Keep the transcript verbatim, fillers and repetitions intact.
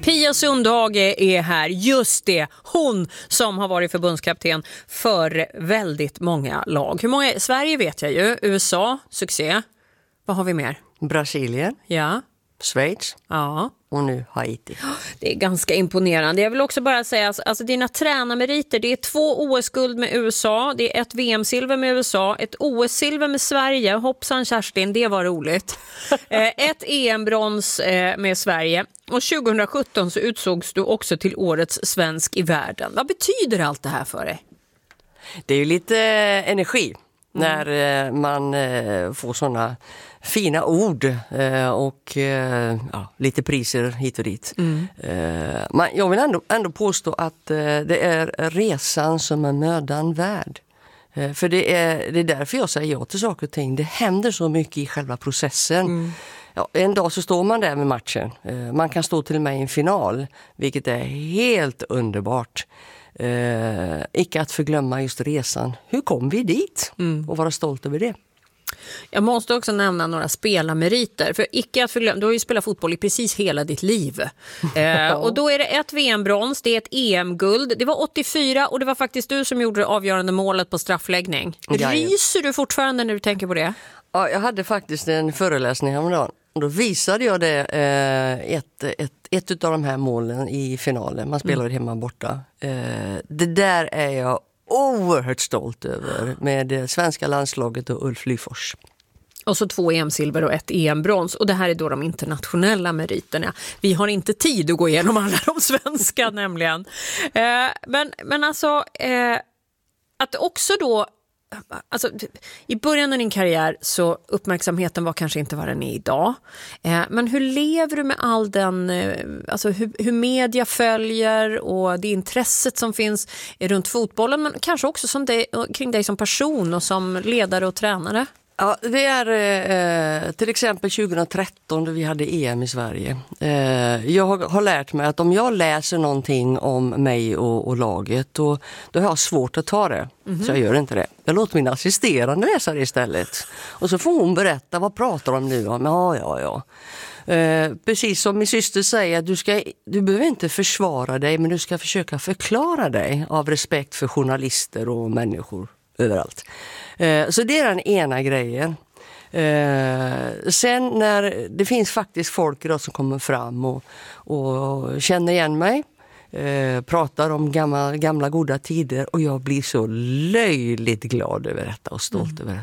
Pia Sundhage är här, just det, hon som har varit förbundskapten för väldigt många lag. Hur många? Sverige vet jag ju, U S A, succé. Vad har vi mer? Brasilien, ja. Schweiz ja. och nu Haiti. Det är ganska imponerande. Jag vill också bara säga, alltså, alltså dina tränarmeriter, det är två O S-guld med U S A, det är ett V M-silver med U S A, ett O S-silver med Sverige, hoppsan Kerstin, det var roligt. Ett E M-brons med Sverige och tjugohundrasjutton så utsågs du också till årets svensk i världen. Vad betyder allt det här för dig? Det är ju lite energi när mm. man får såna fina ord och ja, lite priser hit och dit. Mm. Men jag vill ändå, ändå påstå att det är resan som är mödan värd. För det är, det är därför jag säger ja till saker och ting. Det händer så mycket i själva processen. Mm. Ja, en dag så står man där med matchen. Man kan stå till och med i en final, vilket är helt underbart. Eh, icke att förglömma just resan. Hur kom vi dit? Mm. Och vara stolt över det. Jag måste också nämna några spelarmeriter. För icke att förglömma, du har ju spelat fotboll i precis hela ditt liv. eh, och då är det ett V M-brons, det är ett E M-guld. Det var åttiofyra och det var faktiskt du som gjorde det avgörande målet på straffläggning. Ja, ryser du fortfarande när du tänker på det? Ja, jag hade faktiskt en föreläsning häromdagen. Och då visade jag det, eh, ett, ett, ett av de här målen i finalen. Man spelade mm. hemma borta. Eh, det där är jag oerhört stolt över med det svenska landslaget och Ulf Lyfors. Och så två E M-silver och ett E M-brons. Och det här är då de internationella meriterna. Vi har inte tid att gå igenom alla de svenska nämligen. Eh, men, men alltså, eh, att också då... Alltså, i början av din karriär så uppmärksamheten var kanske inte vad den är idag. Eh, men hur lever du med all den, eh, alltså hur, hur media följer och det intresset som finns runt fotbollen, men kanske också som dig, kring dig som person och som ledare och tränare? Ja, det är eh, till exempel tjugohundratretton då vi hade E M i Sverige. Eh, jag har, har lärt mig att om jag läser någonting om mig och, och laget då, då har jag svårt att ta det. Mm-hmm. Så jag gör inte det. Jag låter min assisterande läsa det istället. Och så får hon berätta, vad pratar de nu om? Ja, ja, ja. Eh, precis som min syster säger, du, ska, du behöver inte försvara dig men du ska försöka förklara dig av respekt för journalister och människor överallt. Så det är den ena grejen. Sen när det finns faktiskt folk idag som kommer fram och, och känner igen mig, pratar om gamla, gamla goda tider och jag blir så löjligt glad över detta och stolt mm. över det.